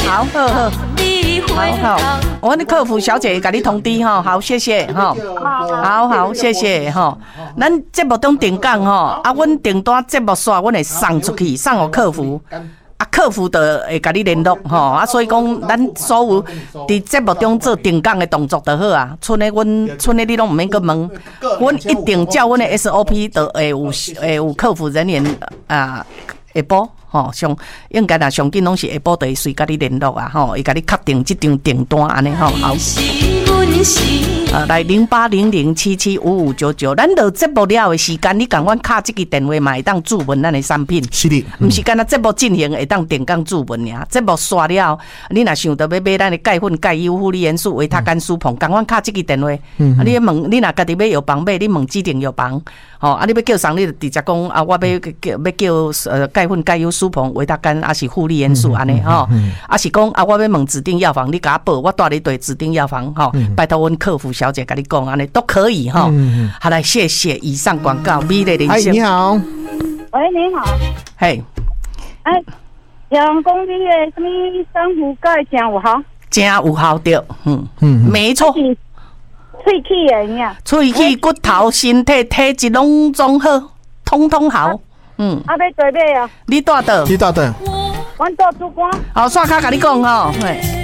好，我的客服小姐给你通知哈，好，谢谢哈，好，谢谢哈。咱节目中定讲哈，阮订单节目线，阮会送出去，送给客服。客服就会甲你联络吼，所以讲咱所有伫节目中做定岗的动作就好啊。剩的你拢毋免去问，阮一定照阮的 SOP 就会有客服人员下晡吼，应该上紧拢是下晡就会随甲你联络啊吼，会甲你确定即张订单安尼吼，好。来0800775599，咱就节目了的时间，你赶快卡这个电话嘛，会当注文咱的产品。 是的， 不是干那节目进行会当定岗注文尔，节目刷了，你若想到要买咱的钙粉、钙优、护理元素、维他甘舒膨，赶快卡这个电话。你问，你若家己要药房买，你问指定药房。你要叫送，你就直接讲我要叫钙粉、钙优、舒膨、维他甘，还是护理元素安尼还是讲我要问指定药房，你甲我报，我带你对指定药房拜托阮客服小姐甲你讲安尼都可以好来，谢谢以上广告，美丽人生。 你好， 喂，你好， 嘿， 人讲你的什么珊瑚钙真有效， 真有效对，没错。 喙齿的呀， 喙齿、骨头、身体、体质拢总好，通通好。 要做买啊？ 你住倒？ 你到的。 阮住主管。 好，线卡甲你讲吼，嘿。